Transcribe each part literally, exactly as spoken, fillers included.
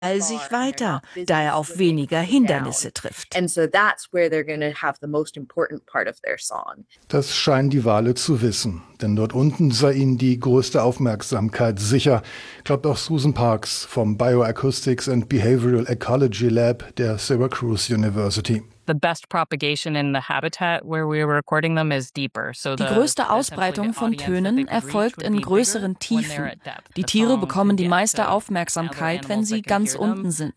sich weiter, da er auf weniger Hindernisse trifft. Das scheinen die Wale zu wissen, denn dort unten sei ihnen die größte Aufmerksamkeit sicher, glaubt auch Susan Parks vom Bioacoustics and Behavioral Ecology Lab der Syracuse University. Die größte Ausbreitung von Tönen erfolgt in größeren Tiefen. Die Tiere bekommen die meiste Aufmerksamkeit, wenn sie ganz unten sind.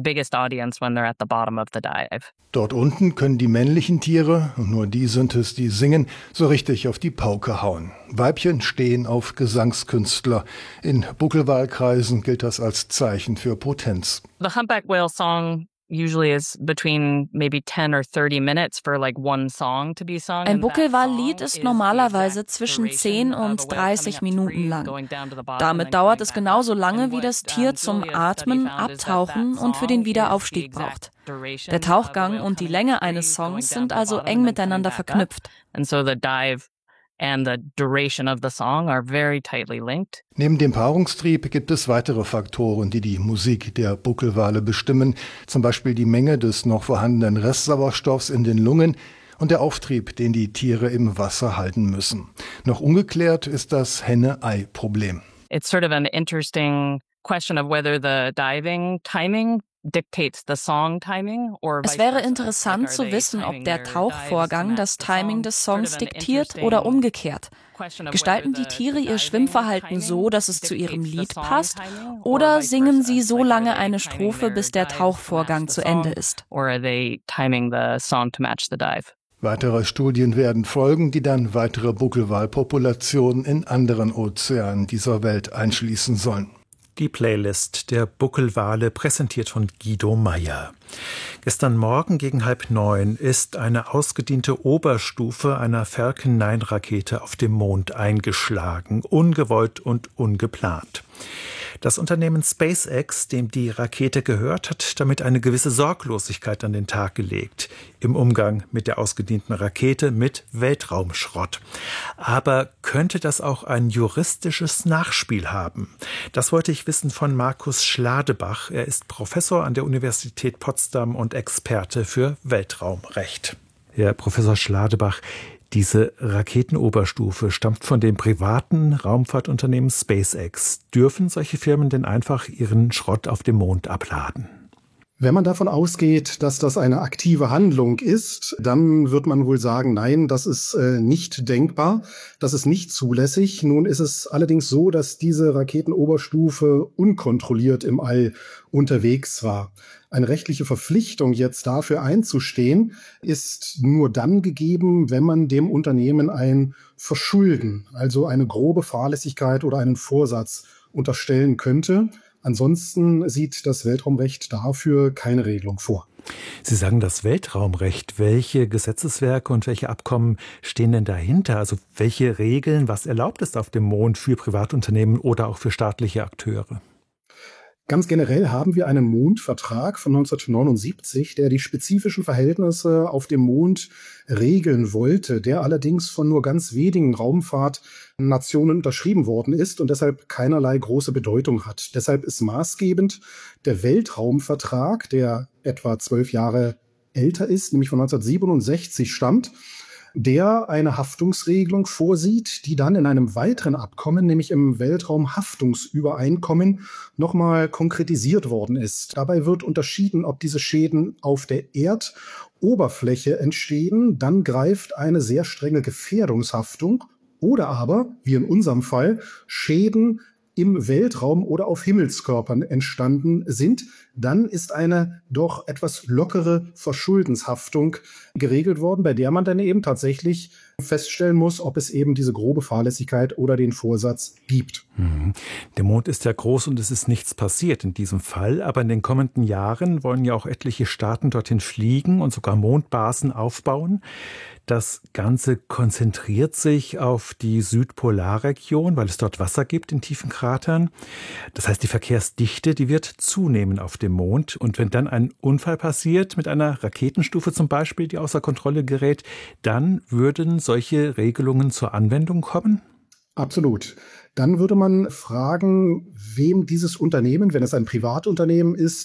Dort unten können die männlichen Tiere, und nur die sind es, die singen, so richtig auf die Pauke hauen. Weibchen stehen auf Gesangskünstler. In Buckelwalkreisen gilt das als Zeichen für Potenz. The humpback whale song usually is between maybe ten or thirty minutes for like one song to be sung. Ein Buckelwallied ist normalerweise zwischen zehn und dreißig Minuten lang. Damit dauert es genauso lange, wie das Tier zum Atmen, Abtauchen und für den Wiederaufstieg braucht. Der Tauchgang und die Länge eines Songs sind also eng miteinander verknüpft. And so the dive and the duration of the song are very tightly linked. Neben dem Paarungstrieb gibt es weitere Faktoren, die die Musik der Buckelwale bestimmen, zum Beispiel die Menge des noch vorhandenen Restsauerstoffs in den Lungen und der Auftrieb, den die Tiere im Wasser halten müssen. Noch ungeklärt ist das Henne-Ei-Problem. It's sort of an interesting question of whether the diving timing dictates the song timing or Es wäre interessant zu wissen, ob der Tauchvorgang das Timing des Songs diktiert oder umgekehrt. Gestalten die Tiere ihr Schwimmverhalten so, dass es zu ihrem Lied passt, oder singen sie so lange eine Strophe, bis der Tauchvorgang zu Ende ist? Weitere Studien werden folgen, die dann weitere Buckelwalpopulationen in anderen Ozeanen dieser Welt einschließen sollen. Die Playlist der Buckelwale, präsentiert von Guido Meyer. Gestern Morgen gegen halb neun ist eine ausgediente Oberstufe einer Falcon neun Rakete auf dem Mond eingeschlagen, ungewollt und ungeplant. Das Unternehmen SpaceX, dem die Rakete gehört, hat damit eine gewisse Sorglosigkeit an den Tag gelegt im Umgang mit der ausgedienten Rakete mit Weltraumschrott. Aber könnte das auch ein juristisches Nachspiel haben? Das wollte ich wissen von Markus Schladebach. Er ist Professor an der Universität Potsdam und Experte für Weltraumrecht. Herr Professor Schladebach, diese Raketenoberstufe stammt von dem privaten Raumfahrtunternehmen SpaceX. Dürfen solche Firmen denn einfach ihren Schrott auf dem Mond abladen? Wenn man davon ausgeht, dass das eine aktive Handlung ist, dann wird man wohl sagen, nein, das ist äh, nicht denkbar, das ist nicht zulässig. Nun ist es allerdings so, dass diese Raketenoberstufe unkontrolliert im All unterwegs war. Eine rechtliche Verpflichtung, jetzt dafür einzustehen, ist nur dann gegeben, wenn man dem Unternehmen ein Verschulden, also eine grobe Fahrlässigkeit oder einen Vorsatz unterstellen könnte. Ansonsten sieht das Weltraumrecht dafür keine Regelung vor. Sie sagen das Weltraumrecht. Welche Gesetzeswerke und welche Abkommen stehen denn dahinter? Also welche Regeln, was erlaubt ist auf dem Mond für Privatunternehmen oder auch für staatliche Akteure? Ganz generell haben wir einen Mondvertrag von neunzehnhundertneunundsiebzig, der die spezifischen Verhältnisse auf dem Mond regeln wollte, der allerdings von nur ganz wenigen Raumfahrtnationen unterschrieben worden ist und deshalb keinerlei große Bedeutung hat. Deshalb ist maßgebend der Weltraumvertrag, der etwa zwölf Jahre älter ist, nämlich von neunzehnhundertsiebenundsechzig stammt, der eine Haftungsregelung vorsieht, die dann in einem weiteren Abkommen, nämlich im Weltraumhaftungsübereinkommen, nochmal konkretisiert worden ist. Dabei wird unterschieden, ob diese Schäden auf der Erdoberfläche entstehen, dann greift eine sehr strenge Gefährdungshaftung, oder aber, wie in unserem Fall, Schäden im Weltraum oder auf Himmelskörpern entstanden sind, dann ist eine doch etwas lockere Verschuldenshaftung geregelt worden, bei der man dann eben tatsächlich feststellen muss, ob es eben diese grobe Fahrlässigkeit oder den Vorsatz gibt. Mhm. Der Mond ist ja groß und es ist nichts passiert in diesem Fall, aber in den kommenden Jahren wollen ja auch etliche Staaten dorthin fliegen und sogar Mondbasen aufbauen. Das Ganze konzentriert sich auf die Südpolarregion, weil es dort Wasser gibt in tiefen Kratern. Das heißt, die Verkehrsdichte, die wird zunehmen auf dem Mond. Und wenn dann ein Unfall passiert, mit einer Raketenstufe zum Beispiel, die außer Kontrolle gerät, dann würden solche Regelungen zur Anwendung kommen? Absolut. dann würde man fragen, wem dieses Unternehmen, wenn es ein Privatunternehmen ist,